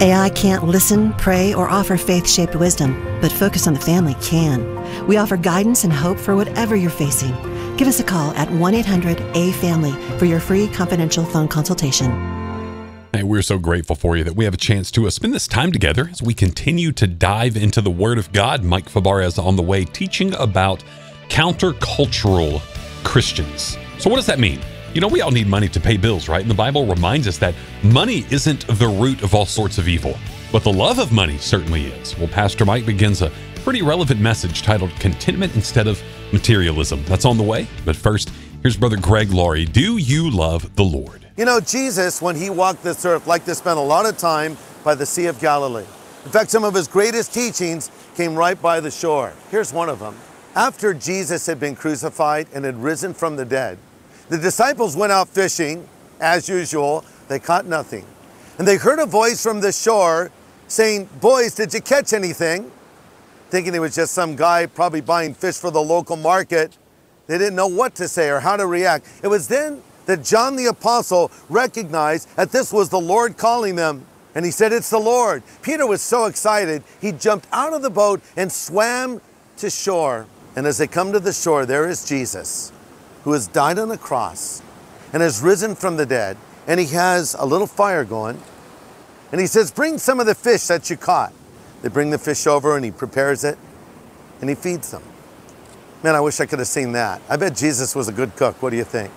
AI can't listen, pray, or offer faith-shaped wisdom, but Focus on the Family can. We offer guidance and hope for whatever you're facing. Give us a call at 1-800-A-FAMILY for your free confidential phone consultation. Hey, we're so grateful for you that we have a chance to spend this time together as we continue to dive into the Word of God. Mike Fabarez on the way, teaching about countercultural Christians. So what does that mean? You know, we all need money to pay bills, right? And the Bible reminds us that money isn't the root of all sorts of evil, but the love of money certainly is. Well, Pastor Mike begins a pretty relevant message titled Contentment Instead of Materialism. That's on the way. But first, here's Brother Greg Laurie. Do you love the Lord? You know, Jesus, when he walked this earth, liked to spend a lot of time by the Sea of Galilee. In fact, some of his greatest teachings came right by the shore. Here's one of them. After Jesus had been crucified and had risen from the dead, the disciples went out fishing, as usual. They caught nothing. And they heard a voice from the shore saying, "Boys, did you catch anything?" Thinking it was just some guy probably buying fish for the local market. They didn't know what to say or how to react. It was then that John the Apostle recognized that this was the Lord calling them. And he said, "It's the Lord." Peter was so excited, he jumped out of the boat and swam to shore. And as they come to the shore, there is Jesus, who has died on the cross and has risen from the dead. And he has a little fire going. And he says, "Bring some of the fish that you caught." They bring the fish over and he prepares it and he feeds them. Man, I wish I could have seen that. I bet Jesus was a good cook. What do you think?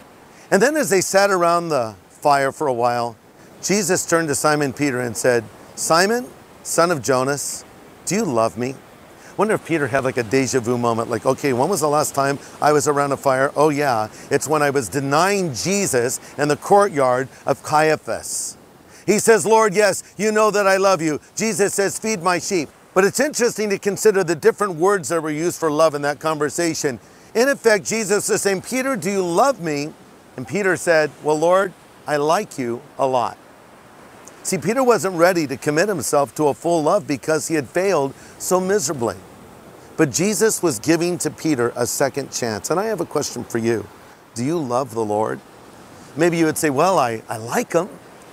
And then as they sat around the fire for a while, Jesus turned to Simon Peter and said, "Simon, son of Jonas, do you love me?" Wonder if Peter had like a deja vu moment, like, okay, when was the last time I was around a fire? Oh yeah, it's when I was denying Jesus in the courtyard of Caiaphas. He says, "Lord, yes, you know that I love you." Jesus says, "Feed my sheep." But it's interesting to consider the different words that were used for love in that conversation. In effect, Jesus is saying, "Peter, do you love me?" And Peter said, "Well, Lord, I like you a lot." See, Peter wasn't ready to commit himself to a full love because he had failed so miserably. But Jesus was giving to Peter a second chance. And I have a question for you. Do you love the Lord? Maybe you would say, "Well, I like him.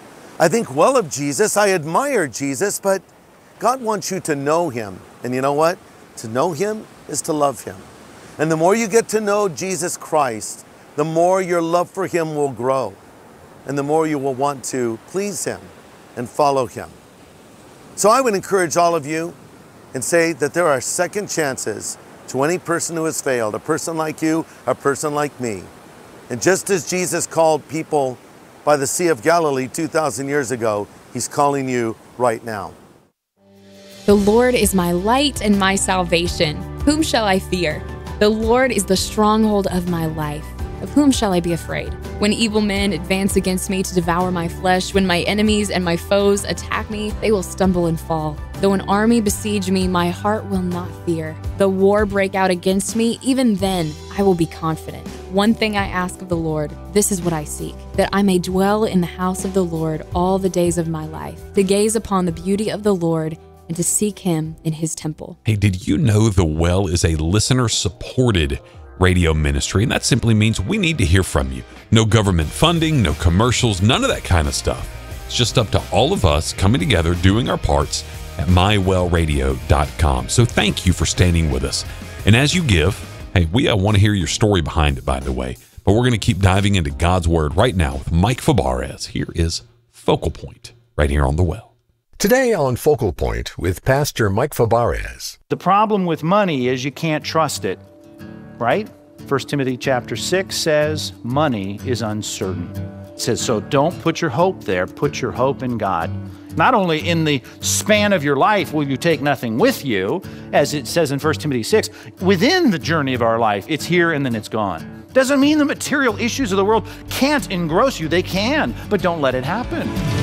I think well of Jesus. I admire Jesus." But God wants you to know him. And you know what? To know him is to love him. And the more you get to know Jesus Christ, the more your love for him will grow. And the more you will want to please him and follow him. So I would encourage all of you and say that there are second chances to any person who has failed, a person like you, a person like me. And just as Jesus called people by the Sea of Galilee 2,000 years ago, he's calling you right now. The Lord is my light and my salvation. Whom shall I fear? The Lord is the stronghold of my life. Of whom shall I be afraid? When evil men advance against me to devour my flesh, when my enemies and my foes attack me, they will stumble and fall. Though an army besiege me, my heart will not fear. Though war break out against me, even then I will be confident. One thing I ask of the Lord, this is what I seek, that I may dwell in the house of the Lord all the days of my life, to gaze upon the beauty of the Lord and to seek him in his temple. Hey, did you know The Well is a listener-supported radio ministry? And that simply means we need to hear from you. No government funding, no commercials, none of that kind of stuff. It's just up to all of us coming together, doing our parts at mywellradio.com. So thank you for standing with us. And as you give, hey, we want to hear your story behind it, by the way. But we're going to keep diving into God's Word right now with Mike Fabarez. Here is Focal Point, right here on The Well. Today on Focal Point with Pastor Mike Fabarez. The problem with money is you can't trust it, right? 1 Timothy chapter 6 says money is uncertain. It says, so don't put your hope there, put your hope in God. Not only in the span of your life will you take nothing with you, as it says in 1 Timothy 6, within the journey of our life, it's here and then it's gone. Doesn't mean the material issues of the world can't engross you. They can, but don't let it happen.